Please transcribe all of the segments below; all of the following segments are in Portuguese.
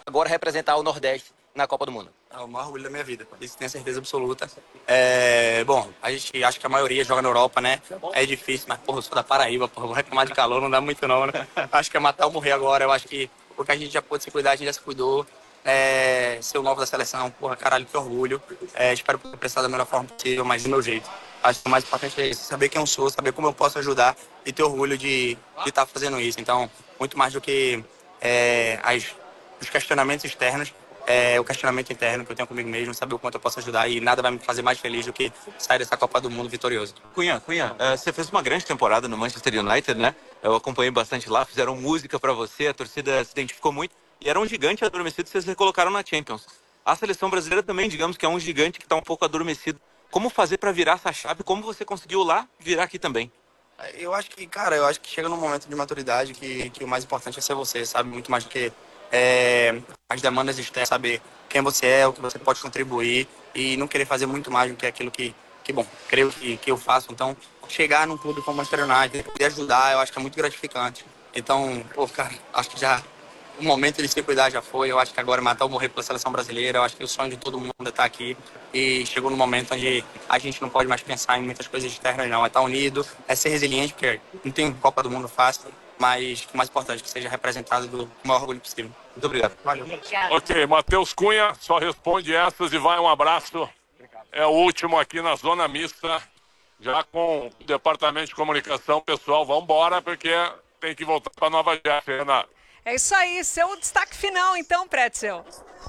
agora representar o Nordeste na Copa do Mundo? É o maior orgulho da minha vida, isso tenho certeza absoluta. Bom, a gente acha que a maioria joga na Europa, né? É difícil, mas porra, eu sou da Paraíba, porra, vou reclamar de calor, não dá muito não, né? Acho que é matar ou morrer agora, eu acho que porque a gente já pôde se cuidar, a gente já se cuidou. Ser o novo da seleção, porra, caralho, que orgulho. Espero poder prestar da melhor forma possível, mas do meu jeito. Acho que o mais importante é isso, saber quem eu sou, saber como eu posso ajudar e ter orgulho de estar fazendo isso. Então, muito mais do que os questionamentos externos, o questionamento interno que eu tenho comigo mesmo, saber o quanto eu posso ajudar e nada vai me fazer mais feliz do que sair dessa Copa do Mundo vitorioso. Cunha, você fez uma grande temporada no Manchester United, né? Eu acompanhei bastante lá, fizeram música pra você, a torcida se identificou muito e era um gigante adormecido que vocês recolocaram na Champions. A seleção brasileira também, digamos que é um gigante que tá um pouco adormecido. Como fazer pra virar essa chave? Como você conseguiu lá virar aqui também? Eu acho que, chega num momento de maturidade que o mais importante é ser você, sabe? Muito mais do que as demandas externas, saber quem você é, o que você pode contribuir e não querer fazer muito mais do que aquilo bom, creio que eu faço. Então, chegar num clube como o Manchester United, poder ajudar, eu acho que é muito gratificante. Então, pô, cara, acho que já o momento de se cuidar já foi. Eu acho que agora matar ou morrer pela seleção brasileira. Eu acho que o sonho de todo mundo é estar aqui. E chegou no momento onde a gente não pode mais pensar em muitas coisas externas, não. É estar unido, é ser resiliente, porque não tem Copa do Mundo fácil. Mas o mais importante é que seja representado do maior orgulho possível. Muito obrigado. Valeu. Ok, Matheus Cunha, só responde essas e vai um abraço. É o último aqui na zona mista, já com o departamento de comunicação. Pessoal, vamos embora, porque tem que voltar para Nova Jersey, Ana. É isso aí, seu destaque final então, Pretzel.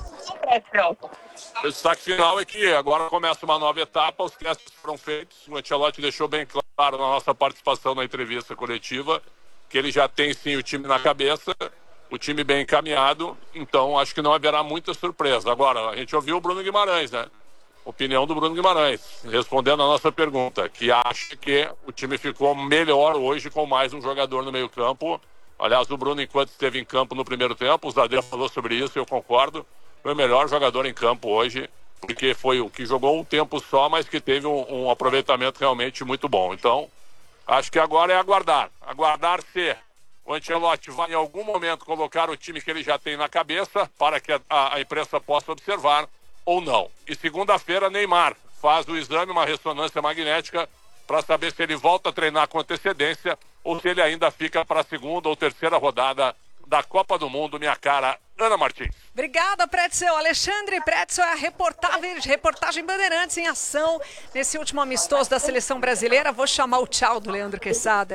O destaque final é que agora começa uma nova etapa, os testes foram feitos, o Ancelotti deixou bem claro na nossa participação na entrevista coletiva que ele já tem sim o time na cabeça, o time bem encaminhado, então acho que não haverá muita surpresa. Agora, a gente ouviu o Bruno Guimarães, né? Opinião do Bruno Guimarães, respondendo a nossa pergunta, que acha que o time ficou melhor hoje com mais um jogador no meio-campo. Aliás, o Bruno, enquanto esteve em campo no primeiro tempo, o Zadeiro falou sobre isso, eu concordo, foi o melhor jogador em campo hoje, porque foi o que jogou um tempo só, mas que teve um aproveitamento realmente muito bom. Então, acho que agora é aguardar se o Ancelotti vai em algum momento colocar o time que ele já tem na cabeça para que a imprensa possa observar ou não. E segunda-feira, Neymar faz o exame, uma ressonância magnética, para saber se ele volta a treinar com antecedência ou se ele ainda fica para a segunda ou terceira rodada da Copa do Mundo, minha cara Ana Martins. Obrigada, Pretzel. Alexandre Pretzel é a reportagem Bandeirantes em ação nesse último amistoso da seleção brasileira. Vou chamar o tchau do Leandro Quesada.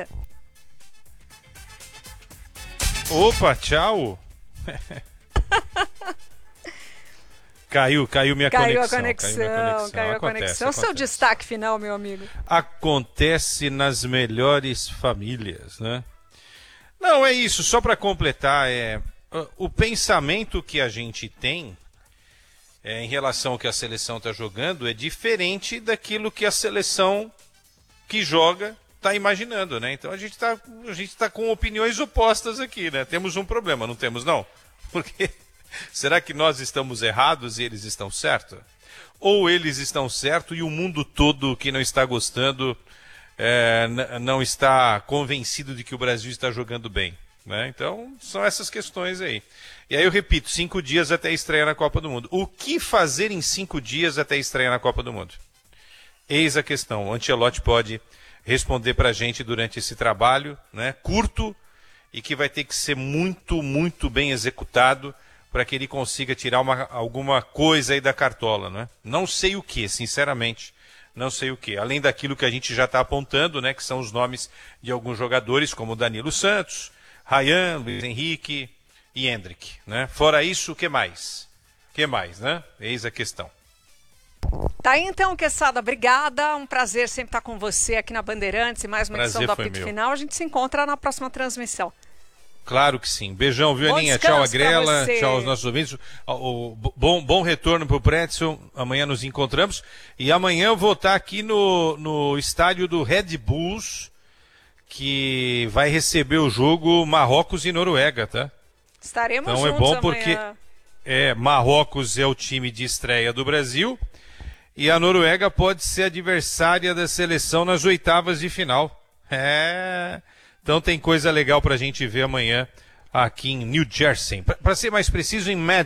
Opa, tchau. Caiu minha conexão. Caiu a conexão. Seu destaque final, meu amigo. Acontece nas melhores famílias, né? Não, é isso. Só para completar, o pensamento que a gente tem em relação ao que a seleção está jogando é diferente daquilo que a seleção que joga está imaginando, né? Então a gente tá com opiniões opostas aqui, né? Temos um problema, não temos não? Porque será que nós estamos errados e eles estão certos? Ou eles estão certos e o mundo todo que não está gostando não está convencido de que o Brasil está jogando bem, né? Então são essas questões aí. E aí eu repito, 5 dias até a estreia na Copa do Mundo. O que fazer em 5 dias até a estreia na Copa do Mundo? Eis a questão. O Ancelotti pode responder para a gente durante esse trabalho, né, curto e que vai ter que ser muito, muito bem executado para que ele consiga tirar alguma coisa aí da cartola, né? Não sei o que, sinceramente, não sei o que. Além daquilo que a gente já está apontando, né, que são os nomes de alguns jogadores como Danilo Santos, Ryan, Luiz Henrique e Endrick, né? Fora isso, o que mais? O que mais, né? Eis a questão. Tá aí então, Quesada, obrigada, um prazer sempre estar com você aqui na Bandeirantes e mais uma edição do Apito Final. A gente se encontra na próxima transmissão. Claro que sim. Beijão, viu, Aninha? Tchau, Agrela. Tchau aos nossos ouvintes. Bom retorno pro Pretzel. Amanhã nos encontramos. E amanhã eu vou estar aqui no estádio do Red Bulls, que vai receber o jogo Marrocos e Noruega, tá? Estaremos juntos amanhã. Então é bom porque Marrocos é o time de estreia do Brasil e a Noruega pode ser adversária da seleção nas oitavas de final. Então tem coisa legal pra gente ver amanhã aqui em New Jersey. Para ser mais preciso, em